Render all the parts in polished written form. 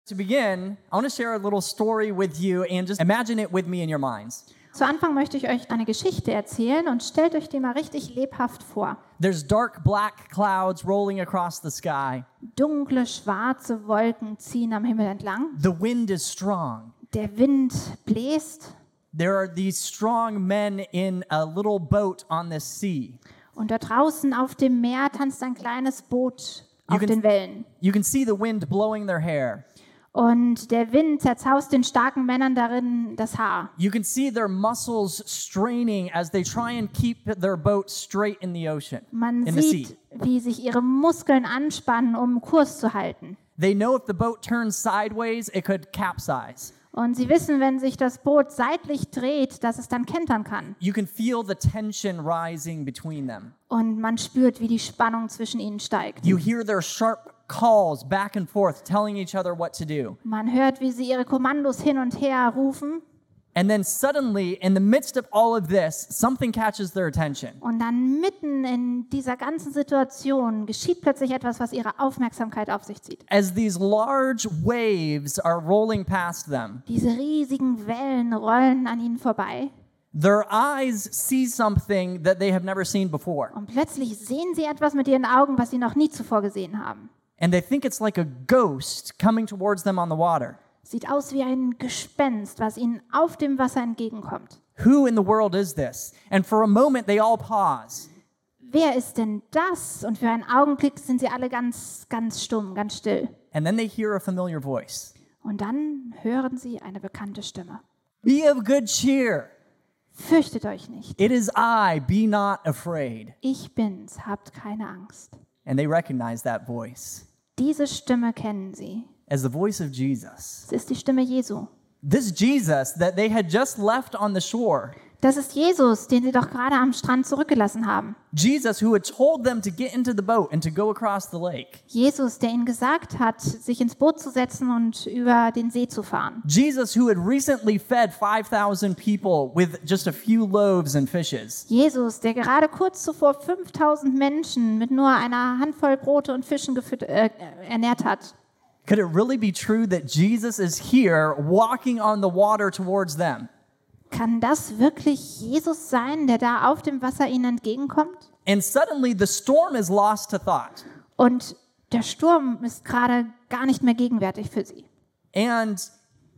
To begin, I want to share a little story with you and just imagine it with me in your minds. Zu Anfang möchte ich euch eine Geschichte erzählen und stellt euch die mal richtig lebhaft vor. There's dark black clouds rolling across the sky. Dunkle, schwarze Wolken ziehen am Himmel entlang. The wind is strong. Der Wind bläst There are these strong men in a little boat on this sea. und da draußen auf dem Meer tanzt ein kleines Boot auf den Wellen. You can see the wind blowing their hair. Und der Wind zerzaust den starken Männern darin das Haar. You can see their muscles straining as they try and keep their boat straight in the ocean, Man in the sea. sieht, wie sich ihre Muskeln anspannen, um Kurs zu halten. They know if the boat turns sideways, it could capsize. Und sie wissen, wenn sich das Boot seitlich dreht, dass es dann kentern kann. You can feel the tension rising between them. Und man spürt, wie die Spannung zwischen ihnen steigt. You hear their sharp calls back and forth, telling each other what to do. Man hört, wie sie ihre Kommandos hin und her rufen. And then suddenly, in the midst of all of this, something catches their attention. Und dann mitten in dieser ganzen Situation geschieht plötzlich etwas, was ihre Aufmerksamkeit auf sich zieht. As these large waves are rolling past them, Diese riesigen Wellen rollen an ihnen vorbei. their eyes see something that they have never seen before. Und plötzlich sehen sie etwas mit ihren Augen, was sie noch nie zuvor gesehen haben. And they think it's like a ghost coming towards them on the water. Sieht aus wie ein Gespenst, was ihnen auf dem Wasser entgegenkommt. Who in the world is this? And for a moment, they all pause. Wer ist denn das? Und für einen Augenblick sind sie alle ganz stumm, ganz still. And then they hear a familiar voice. Und dann hören sie eine bekannte Stimme. Be of good cheer. Fürchtet euch nicht. It is I, be not afraid. Ich bin's, habt keine Angst. And they recognize that voice Diese Stimme kennen sie. as the voice of Jesus. Es ist die Stimme Jesu. This Jesus that they had just left on the shore. Das ist Jesus, den sie doch gerade am Strand zurückgelassen haben. Jesus who had told them to get into the boat and to go across the lake. Jesus, der ihnen gesagt hat, sich ins Boot zu setzen und über den See zu fahren. Jesus who had recently fed 5,000 people with just a few loaves and fishes. Jesus, der gerade kurz zuvor 5000 Menschen mit nur einer Handvoll Brote und Fischen ernährt hat. Could it really be true that Jesus is here walking on the water towards them? Kann das wirklich Jesus sein, der da auf dem Wasser ihnen entgegenkommt? And suddenly the storm is lost to thought. Und der Sturm ist gerade gar nicht mehr gegenwärtig für sie. And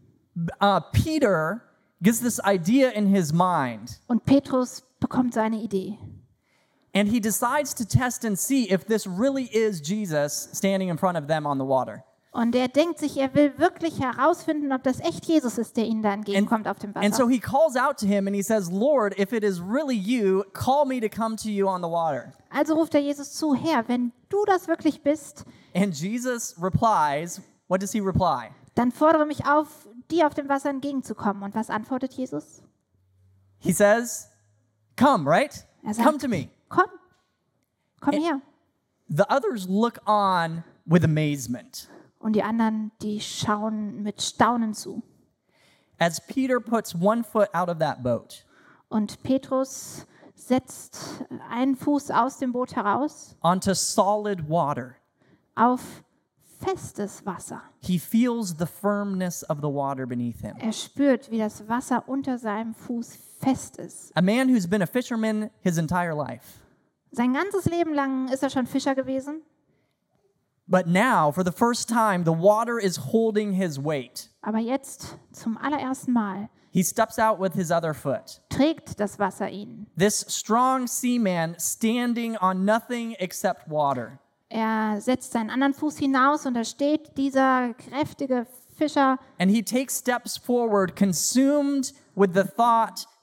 Peter gets this idea in his mind. Und Petrus bekommt so eine Idee. And he decides to test and see if this really is Jesus standing in front of them on the water. Und er denkt sich, er will wirklich herausfinden, ob das echt Jesus ist, der ihnen da entgegenkommt auf dem And so Wasser. he calls out to him and he says, Lord, if it is really you, call me to come to you on the water. Also ruft er Jesus zu, Herr, wenn du das wirklich bist, And Jesus replies, what does he reply? dann fordere mich auf, dir auf dem Wasser entgegenzukommen. Und was antwortet Jesus? He says, come, right? Er sagt, Come to me. Komm her. The others look on with amazement Und die anderen, die schauen mit Staunen zu. as Peter puts one foot out of that boat Und Petrus setzt einen Fuß aus dem Boot heraus onto solid water. auf festes Wasser. He feels the firmness of the water beneath him. Er spürt, wie das Wasser unter seinem Fuß fest ist. A man who's been a fisherman his entire life. Sein ganzes Leben lang ist er schon Fischer gewesen. But now, for the first time, the water is holding his weight. Aber jetzt, zum allerersten Mal, He steps out with his other foot. trägt das Wasser ihn. This strong seaman standing on nothing except water. Er setzt seinen anderen Fuß hinaus und da steht dieser kräftige Fischer And he takes steps forward, consumed with the thought